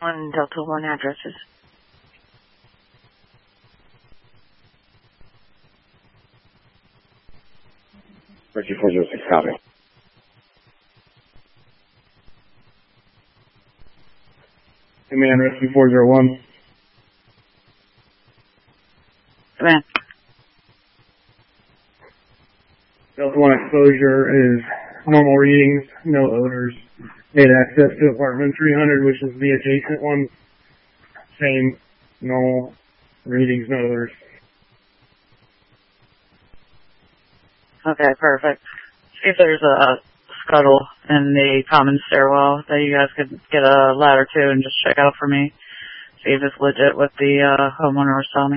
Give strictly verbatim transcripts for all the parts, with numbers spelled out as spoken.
One Delta One addresses. Rescue four zero six, copy. Command Rescue four zero one. Command. Delta one exposure is normal readings, no odors. Made access to apartment three hundred, which is the adjacent one. Same, normal readings, no odors. Okay, perfect. See if there's a scuttle in the common stairwell that you guys could get a ladder to and just check out for me. See if it's legit what the uh, homeowner was telling me.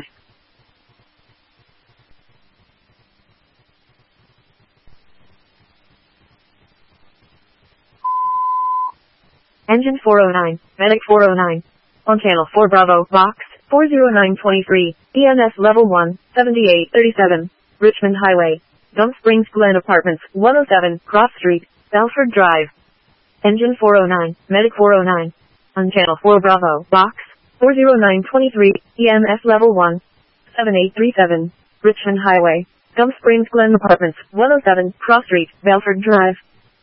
Engine four oh nine, Medic four oh nine. On channel four Bravo, box four oh nine twenty-three, E M S level one, seventy-eight thirty-seven, Richmond Highway. Gum Springs Glen Apartments, one oh seven, Cross Street, Belford Drive. Engine four oh nine, Medic four oh nine. On channel four Bravo, box four oh nine twenty-three, E M S level one, seventy-eight thirty-seven, Richmond Highway. Gum Springs Glen Apartments, one oh seven, Cross Street, Belford Drive.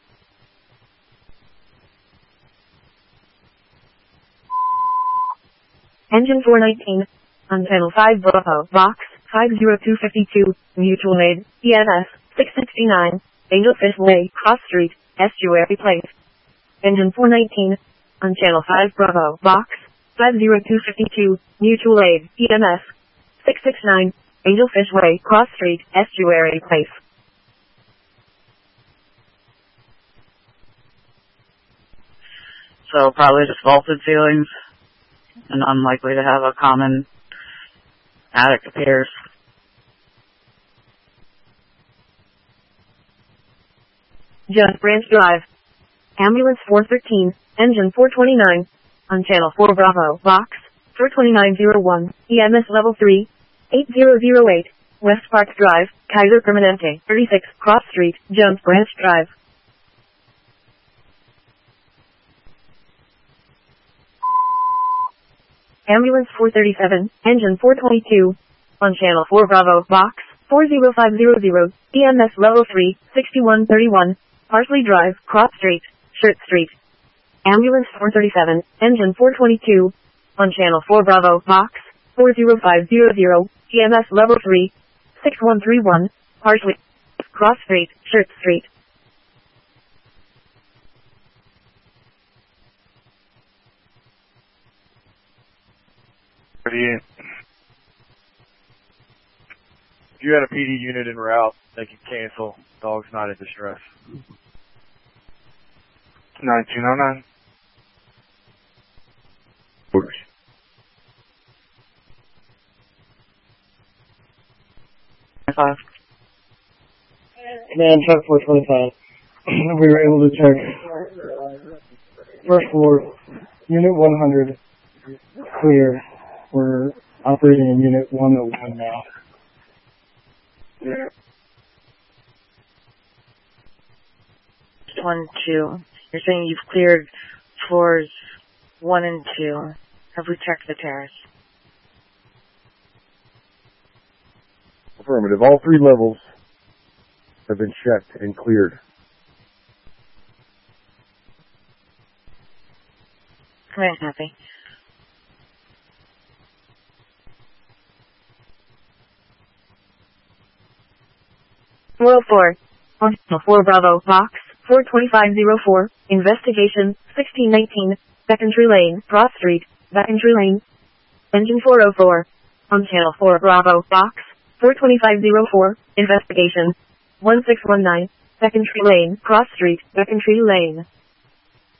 Engine four nineteen. On channel five Bravo, box five oh two fifty-two, Mutual Aid, E M S six sixty-nine, Angelfish Way, Cross Street, Estuary Place. Engine four nineteen. On channel five Bravo, box five oh two fifty-two, Mutual Aid, E M S six sixty-nine, Angelfish Way, Cross Street, Estuary Place. So probably just vaulted ceilings and unlikely to have a common attic appears. Just Branch Drive. Ambulance four thirteen, Engine four twenty-nine. On channel four Bravo, box four twenty-nine oh one, E M S level three, eight oh oh eight, West Park Drive, Kaiser Permanente, thirty-six, Cross Street, Jones Branch Drive. Ambulance four thirty-seven, Engine four twenty-two. On channel four Bravo, box four oh five hundred, E M S level three, sixty-one thirty-one, Parsley Drive, Cross Street, Shirt Street. Ambulance four thirty-seven, Engine four twenty-two. On channel four Bravo, box four oh five hundred, E M S level three, sixty-one thirty-one, Parsley, Cross Street, Shirt Street. If you had a P D unit en route, they can cancel. Dog's not in distress. nineteen oh nine. Orders. Five. Command Truck four twenty-five. We were able to check first floor, Unit one hundred, clear. We're operating in Unit one oh one now. One, two. You're saying you've cleared floors one and two. Have we checked the terrace? Affirmative. All three levels have been checked and cleared. Command copy. four oh four. On four Bravo, box four twenty-five oh four, investigation, sixteen nineteen, Beckentry Lane, Broad Street, Beckentry Lane. Engine four oh four. On channel four Bravo, box four twenty-five oh four, investigation, one six one nine, Beckentry Lane, Cross Street, Beckentry Lane.